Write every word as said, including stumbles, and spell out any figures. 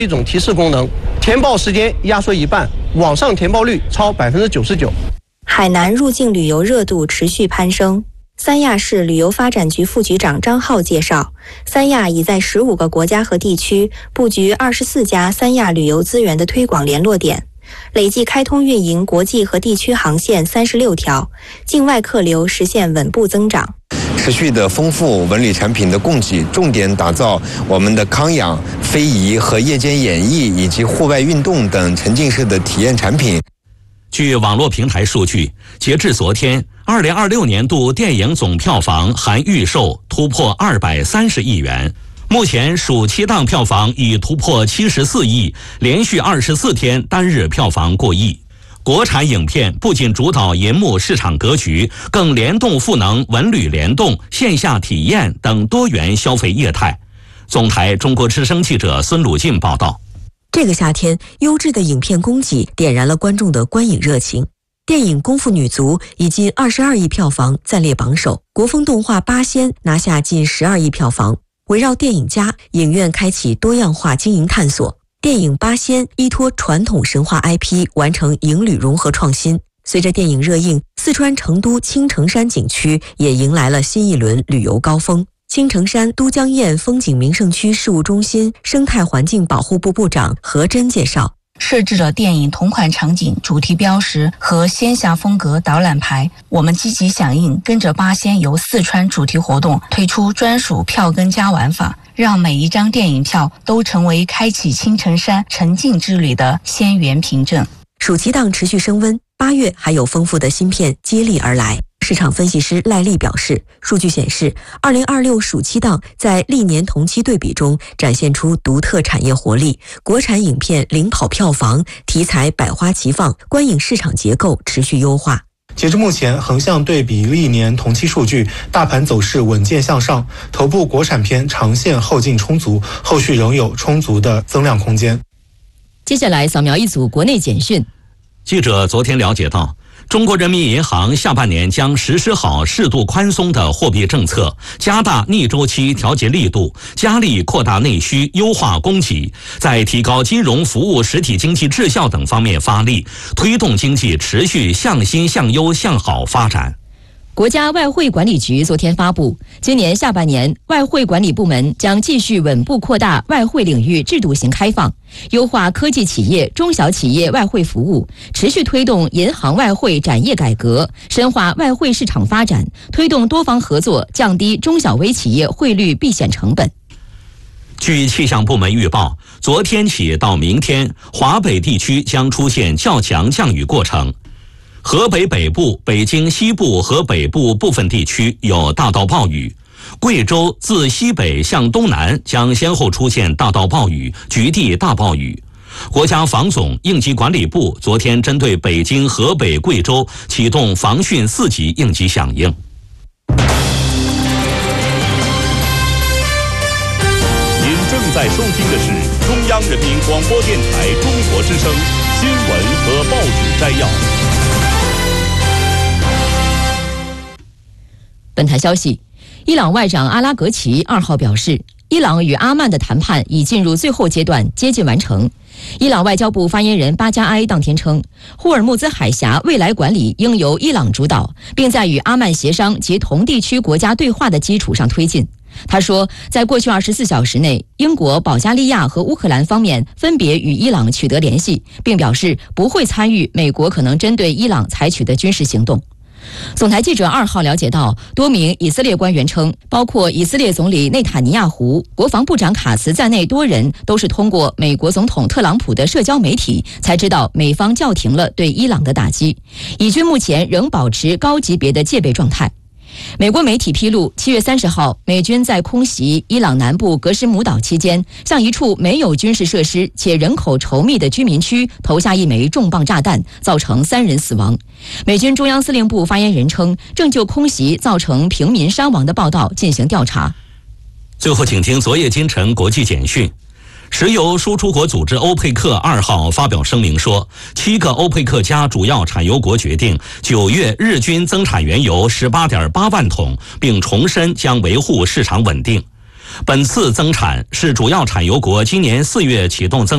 一种提示功能，填报时间压缩一半，网上填报率超百分之九十九。 海南入境旅游热度持续攀升。三亚市旅游发展局副局长张浩介绍，三亚已在十五个国家和地区布局二十四家三亚旅游资源的推广联络点，累计开通运营国际和地区航线三十六条，境外客流实现稳步增长。 持续的丰富文旅产品的供给，重点打造我们的康养、非遗和夜间演艺以及户外运动等沉浸式的体验产品。 据网络平台数据，截至昨天，二零二六年度电影总票房含预售突破二百三十亿元。目前暑期档票房已突破七十四亿，连续二十四天单日票房过亿。国产影片不仅主导银幕市场格局，更联动赋能文旅联动、线下体验等多元消费业态。总台中国之声记者孙鲁进报道。 这个夏天，优质的影片供给点燃了观众的观影热情。电影《功夫女足》以近二十二亿票房暂列榜首，国风动画《八仙》拿下近十二亿票房。围绕电影家，影院开启多样化经营探索。电影《八仙》依托传统神话 I P 完成影旅融合创新。随着电影热映，四川成都青城山景区也迎来了新一轮旅游高峰。青城山都江堰风景名胜区事务中心生态环境保护部部长何真介绍， 设置了电影同款场景主题标识和仙侠风格导览牌。我们积极响应，跟着八仙游四川主题活动推出专属票根加玩法，让每一张电影票都成为开启青城山沉浸之旅的仙缘凭证。 暑期档持续升温，八月还有丰富的新片接力而来。市场分析师赖丽表示，数据显示，二零二六暑期档在历年同期对比中展现出独特产业活力，国产影片领跑票房，题材百花齐放，观影市场结构持续优化。 截至目前，横向对比历年同期数据，大盘走势稳健向上，头部国产片长线后劲充足，后续仍有充足的增量空间。 接下来扫描一组国内简讯。 记者昨天了解到，中国人民银行下半年将实施好适度宽松的货币政策，加大逆周期调节力度，加力扩大内需，优化供给，在提高金融服务实体经济质效等方面发力，推动经济持续向新向优向好发展。 国家外汇管理局昨天发布，今年下半年外汇管理部门将继续稳步扩大外汇领域制度型开放，优化科技企业、中小企业外汇服务，持续推动银行外汇展业改革，深化外汇市场发展，推动多方合作，降低中小微企业汇率避险成本。 据气象部门预报，昨天起到明天，华北地区将出现较强降雨过程。河北北部、北京西部和北部部分地区有大到暴雨，贵州自西北向东南将先后出现大到暴雨、局地大暴雨。国家防总应急管理部昨天针对北京、河北、贵州启动防汛四级应急响应。 您正在收听的是中央人民广播电台中国之声新闻和报纸摘要。 本台消息，伊朗外长阿拉格齐二号表示，伊朗与阿曼的谈判已进入最后阶段，接近完成。伊朗外交部发言人巴加埃当天称，霍尔木兹海峡未来管理应由伊朗主导，并在与阿曼协商及同地区国家对话的基础上推进。他说，在过去二十四小时内，英国、保加利亚和乌克兰方面分别与伊朗取得联系，并表示不会参与美国可能针对伊朗采取的军事行动。总台记者二号了解到，多名以色列官员称，包括以色列总理内塔尼亚胡、国防部长卡茨在内多人都是通过美国总统特朗普的社交媒体才知道美方叫停了对伊朗的打击，以军目前仍保持高级别的戒备状态。美国媒体披露，七月三十号，美军在空袭伊朗南部格什姆岛期间，向一处没有军事设施且人口稠密的居民区投下一枚重磅炸弹，造成三人死亡。美军中央司令部发言人称，正就空袭造成平民伤亡的报道进行调查。 最后，请听昨夜今晨国际简讯。石油输出国组织欧佩克二号发表声明说，七个欧佩克加主要产油国决定九月日均增产原油 十八点八万桶，并重申将维护市场稳定。本次增产是主要产油国今年四月启动增